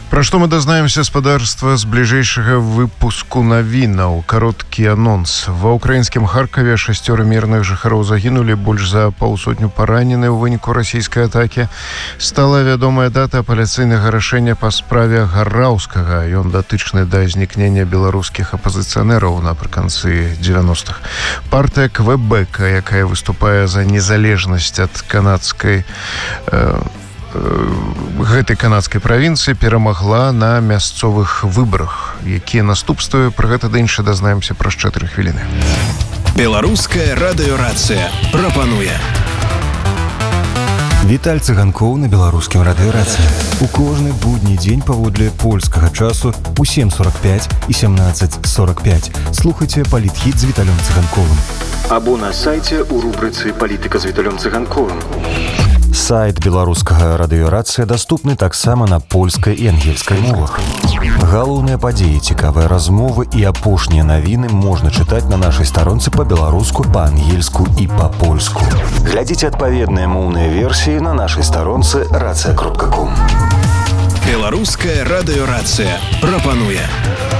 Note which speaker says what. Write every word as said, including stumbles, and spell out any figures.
Speaker 1: Пра што мы дазнаемся спадарства з бліжэйшага выпуску навінаў. Кароткі анонс. Ва ўкраінскім Харкаве шасцёра мірных жыхароў загінулі, больш за паўсотню паранены ў выніку расійскай атакі. Стала вядомая дата апеляцыйнага рашэння па справе Гарраўскага. Ён датычны да знікнення беларускіх апазіцыянераў напрыканцы дзевяностых. Партыя Квэбэка, якая выступае за незалежнасць ад канадскай э, гэтай канадскай правінцыі, перамагла на мясцовых выбарах. Якія наступствы, пра гэта да іншае дазнаемся праз чатыры хвіліны.
Speaker 2: Беларуская радыёрацыя прапануе.
Speaker 3: Віталь Цыганкоў на беларускім радыёрацыі. У кожны будні дзень паводле польскага часу у сем сорок пять і семнадцать сорок пять. Слухайце палітхіт з Віталем Цыганковым.
Speaker 4: Або на сайце у рубрыцы «Палітыка з Віталем Цыганковым».
Speaker 3: Сайт беларускага радыёрацыя даступны таксама на польскай і ангельскай мовах. Галоўныя падзеі, цікавыя размовы і апошнія навіны можна чытаць на нашай старонцы па-беларуску, па-ангельску і па-польску. Глядзіце адпаведныя моўныя версіі на нашай старонцы рацыя кропка ком.
Speaker 2: Беларуская радыёрацыя прапануе.